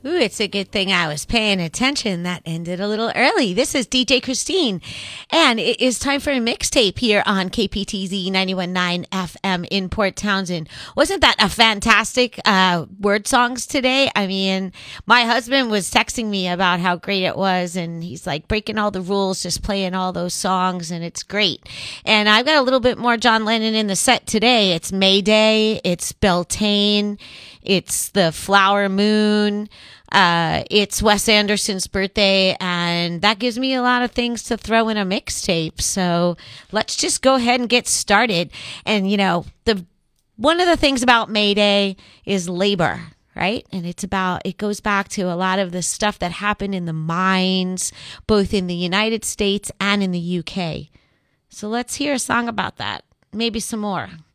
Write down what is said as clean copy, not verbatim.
Ooh, it's a good thing I was paying attention. That ended a little early. This is DJ Christine, and it is time for a mixtape here on KPTZ 91.9 FM in Port Townsend. Wasn't that a fantastic word songs today? I mean, my husband was texting me about how great it was, and he's like breaking all the rules, just playing all those songs, and it's great. And I've got a little bit more John Lennon in the set today. It's May Day, it's Beltane, it's the Flower Moon. It's Wes Anderson's birthday, and that gives me a lot of things to throw in a mixtape. So let's just go ahead and get started. And one of the things about May Day is labor, right? And it goes back to a lot of the stuff that happened in the mines, both in the United States and in the UK. So let's hear a song about that. Maybe some more.